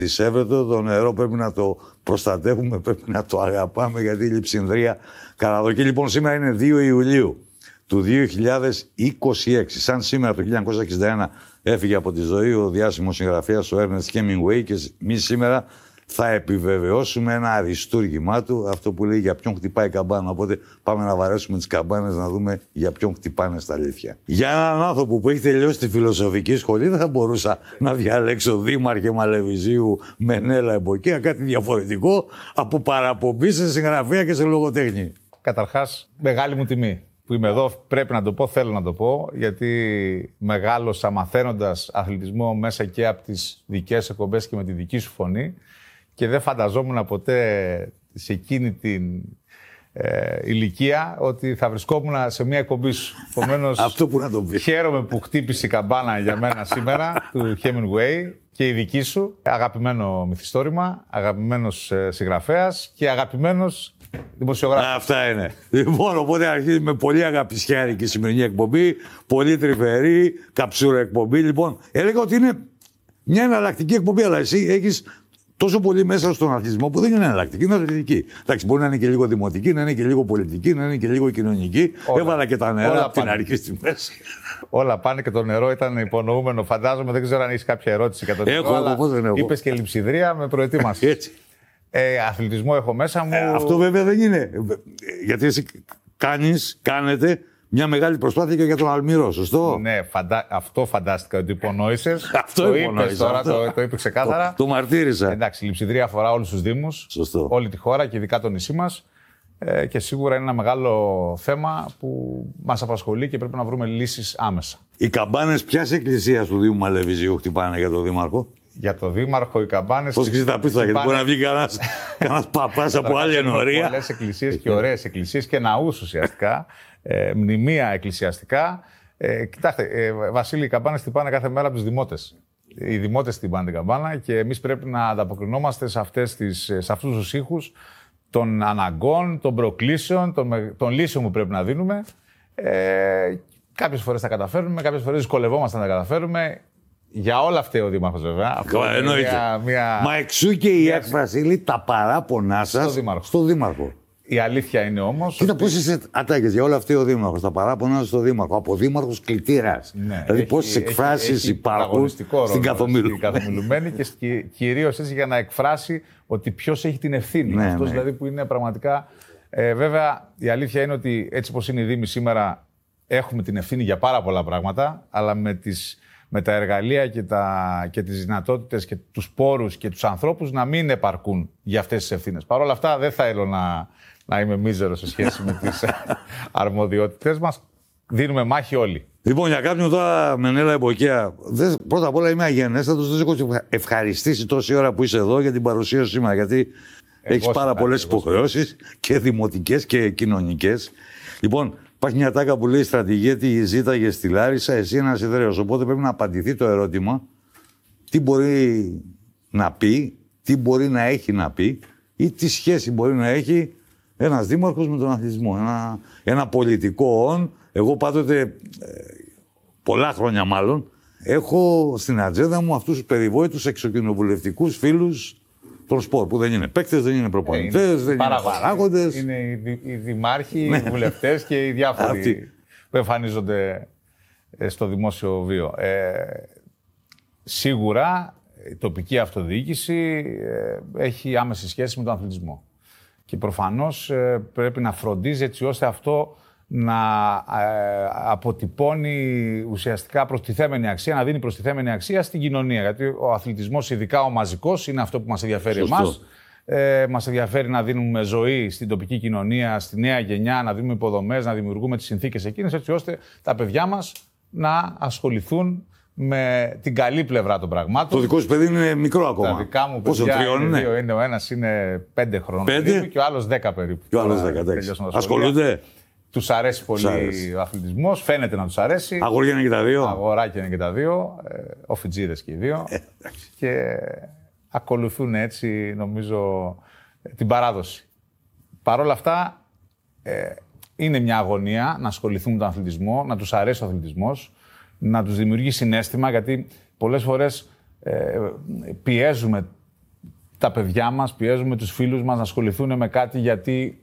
Τη Σέβετο, το νερό πρέπει να το προστατεύουμε, πρέπει να το αγαπάμε, γιατί η λειψινδρία καραδοκεί. Λοιπόν, σήμερα είναι 2 Ιουλίου του 2026. Σαν σήμερα το 1961 έφυγε από τη ζωή ο διάσημος συγγραφέας ο Ernest Hemingway και εμείς σήμερα θα επιβεβαιώσουμε ένα αριστούργημά του, αυτό που λέει για ποιον χτυπάει η καμπάνα. Οπότε πάμε να βαρέσουμε τις καμπάνες να δούμε για ποιον χτυπάνε στα αλήθεια. Για έναν άνθρωπο που έχει τελειώσει τη φιλοσοφική σχολή δεν θα μπορούσα να διαλέξω δήμαρχε Μαλεβιζίου, Μενέλα, Εμποκία, κάτι διαφορετικό από παραπομπή σε συγγραφέα και σε λογοτέχνη. Καταρχάς, μεγάλη μου τιμή που είμαι εδώ, πρέπει να το πω, θέλω να το πω, γιατί μεγάλωσα μαθαίνοντας αθλητισμό μέσα και από τις δικές εκπομπές και με τη δική σου φωνή. Και δεν φανταζόμουν ποτέ σε εκείνη την ηλικία ότι θα βρισκόμουν σε μια εκπομπή σου. Επομένως, αυτό που να το πει. Χαίρομαι που χτύπησε η καμπάνα για μένα σήμερα του Hemingway και η δική σου. Αγαπημένο μυθιστόρημα, αγαπημένος συγγραφέας και αγαπημένος δημοσιογράφος. Αυτά είναι. Λοιπόν, οπότε αρχίζει με πολύ αγαπησιάρικη η σημερινή εκπομπή, πολύ τρυφερή, καψούρα εκπομπή. Λοιπόν, έλεγα ότι είναι μια εναλλακτική εκπομπή, αλλά εσύ έχεις τόσο πολύ μέσα στον αθλητισμό που δεν είναι εναλλακτική, είναι αθλητική. Εντάξει, μπορεί να είναι και λίγο δημοτική, να είναι και λίγο πολιτική, να είναι και λίγο κοινωνική. Έβαλα και τα νερά από την αρχή στη μέση. Όλα πάνε και το νερό ήταν υπονοούμενο. Φαντάζομαι, δεν ξέρω αν έχει κάποια ερώτηση για το νερό. Είπες και λειψιδρία, με προετοίμασες. Έτσι. Αθλητισμό έχω μέσα μου. Αυτό βέβαια δεν είναι. Γιατί εσύ κάνετε μια μεγάλη προσπάθεια και για τον Αλμυρό, σωστό. Ναι, αυτό φαντάστηκα ότι υπονόησες. Αυτό το είπες τώρα, το είπε ξεκάθαρα. Το μαρτύρησα. Εντάξει, η λειψιδρία αφορά όλους τους δήμους, όλη τη χώρα και ειδικά το νησί μας. Και σίγουρα είναι ένα μεγάλο θέμα που μας απασχολεί και πρέπει να βρούμε λύσεις άμεσα. Οι καμπάνες ποιας εκκλησίας του Δήμου Μαλεβιζίου χτυπάνε για τον Δήμαρχο? Για τον Δήμαρχο οι καμπάνες. Πώς ξέρεις τα πίστα, γιατί μπορεί να βγει κανένας παπάς από άλλη ενορία. Πολλές εκκλησίες και ωραίες εκκλησίες και ναούς ουσιαστικά. Μνημεία εκκλησιαστικά. Κοιτάξτε, Βασίλη, οι καμπάνες χτυπάνε κάθε μέρα από τους δημότες. Οι δημότες χτυπάνε την καμπάνα και εμείς πρέπει να ανταποκρινόμαστε σε αυτούς τους ήχους των αναγκών, των προκλήσεων, των λύσεων που πρέπει να δίνουμε. Κάποιες φορές τα καταφέρνουμε, κάποιες φορές δυσκολευόμαστε να τα καταφέρουμε. Για όλα φταίει ο Δήμαρχος, βέβαια. Εννοείται. Μα εξού και η έκφραση, τα παράπονά σας στο Δήμαρχο. Η αλήθεια είναι όμως. Κοίτα πόσες ατάκες για όλα αυτά ο Δήμαρχος. Τα παράπονα σας στο Δήμαρχο. Από Δήμαρχος κλητήρας. Ναι, δηλαδή πόσες εκφράσεις υπάρχουν στην καθομιλουμένη και κυρίως έτσι για να εκφράσει ότι ποιος έχει την ευθύνη. Ναι, αυτός ναι. δηλαδή που είναι πραγματικά. Βέβαια, η αλήθεια είναι ότι έτσι πως είναι οι Δήμοι σήμερα έχουμε την ευθύνη για πάρα πολλά πράγματα, αλλά με τα εργαλεία και τις δυνατότητες και τους πόρους και τους ανθρώπους να μην επαρκούν για αυτές τις ευθύνες. Παρ' όλα αυτά δεν θέλω να είμαι μίζερος σε σχέση με τις αρμοδιότητες μας. Δίνουμε μάχη όλοι. Λοιπόν, για κάποιον τώρα, Μενέλα Εμποκία, πρώτα απ' όλα είμαι αγενέστατος, δεν σε έχω ευχαριστήσει τόση ώρα που είσαι εδώ για την παρουσία σου σήμερα, γιατί έχεις πάρα πολλές υποχρεώσεις και δημοτικές και κοινωνικές. Λοιπόν, υπάρχει μια τάκα που λέει στρατηγέτη ζήταγε στη Λάρισα, εσύ ένας Ιδραίος. Οπότε πρέπει να απαντηθεί το ερώτημα τι μπορεί να πει, τι μπορεί να έχει να πει ή τι σχέση μπορεί να έχει ένας δήμαρχος με τον αθλητισμό. Ένα πολιτικό όν. Εγώ πάντοτε, πολλά χρόνια μάλλον, έχω στην ατζέντα μου αυτούς τους περιβόητους εξοκοινοβουλευτικούς φίλους των σπορ, που δεν είναι παίκτες, δεν είναι προπονητές, δεν είναι παράγοντες. Είναι οι δημάρχοι, οι βουλευτές και οι διάφοροι που εμφανίζονται στο δημόσιο βίο. Σίγουρα η τοπική αυτοδιοίκηση έχει άμεση σχέση με τον αθλητισμό. Και προφανώς πρέπει να φροντίζει έτσι ώστε αυτό να αποτυπώνει ουσιαστικά προστιθέμενη αξία, να δίνει προστιθέμενη αξία στην κοινωνία. Γιατί ο αθλητισμός, ειδικά ο μαζικός, είναι αυτό που μας ενδιαφέρει εμάς. Μας ενδιαφέρει να δίνουμε ζωή στην τοπική κοινωνία, στη νέα γενιά, να δίνουμε υποδομές, να δημιουργούμε τις συνθήκες εκείνες, έτσι ώστε τα παιδιά μας να ασχοληθούν με την καλή πλευρά των πραγμάτων. Το δικό σου παιδί είναι μικρό ακόμα. Τα δικά μου παιδιά είναι, ο ένας είναι 5 χρόνων περίπου και ο άλλος 10 περίπου. Και ο άλλος 10, ασχολούνται. Τους αρέσει πολύ ο αθλητισμός, φαίνεται να τους αρέσει. Αγόρια είναι και τα δύο. Αγοράκια είναι και τα δύο, οφιτζίδες και οι δύο. Και ακολουθούν έτσι, νομίζω, την παράδοση. Παρ' όλα αυτά, είναι μια αγωνία να ασχοληθούν με τον αθλητισμό, να τους αρέσει ο αθλητισμός, να τους δημιουργεί συναίσθημα, γιατί πολλές φορές πιέζουμε τα παιδιά μας, πιέζουμε τους φίλους μας να ασχοληθούν με κάτι γιατί